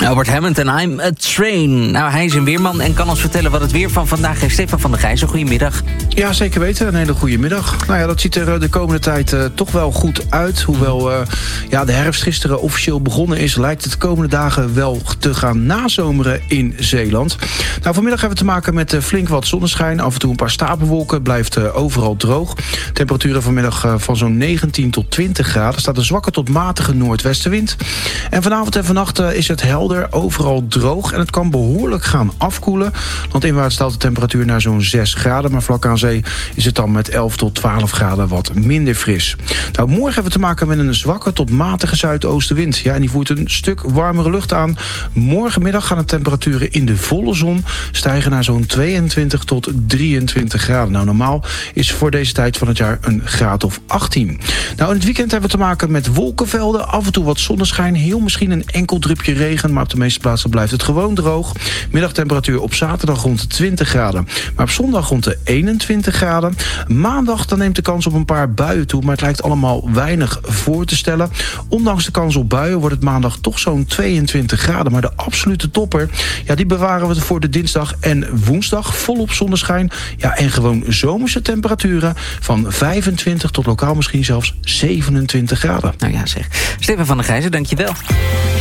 Albert Hammond en I'm a Train. Nou, hij is een weerman en kan ons vertellen wat het weer van vandaag is. Stefan van der Gijzen, goedemiddag. Ja, zeker weten. Een hele goede middag. Nou ja, dat ziet er de komende tijd toch wel goed uit. Hoewel de herfst gisteren officieel begonnen is, lijkt het de komende dagen wel te gaan nazomeren in Zeeland. Nou, vanmiddag hebben we te maken met flink wat zonneschijn. Af en toe een paar stapelwolken. Blijft overal droog. Temperaturen vanmiddag van zo'n 19 tot 20 graden. Er staat een zwakke tot matige noordwestenwind. En vanavond en vannacht is het helder. Overal droog en het kan behoorlijk gaan afkoelen. Landinwaarts daalt de temperatuur naar zo'n 6 graden. Maar vlak aan zee is het dan met 11 tot 12 graden wat minder fris. Nou, morgen hebben we te maken met een zwakke tot matige zuidoostenwind. Ja, en die voert een stuk warmere lucht aan. Morgenmiddag gaan de temperaturen in de volle zon stijgen naar zo'n 22 tot 23 graden. Nou, normaal is voor deze tijd van het jaar een graad of 18. Nou, in het weekend hebben we te maken met wolkenvelden. Af en toe wat zonneschijn. Heel misschien een enkel drupje regen. Maar op de meeste plaatsen blijft het gewoon droog. Middagtemperatuur op zaterdag rond de 20 graden. Maar op zondag rond de 21 graden. Maandag dan neemt de kans op een paar buien toe. Maar het lijkt allemaal weinig voor te stellen. Ondanks de kans op buien wordt het maandag toch zo'n 22 graden. Maar de absolute topper, ja, die bewaren we voor de dinsdag en woensdag. Volop zonneschijn. Ja, en gewoon zomerse temperaturen van 25 tot lokaal misschien zelfs 27 graden. Nou ja zeg. Stefan van der Gijzen, dankjewel.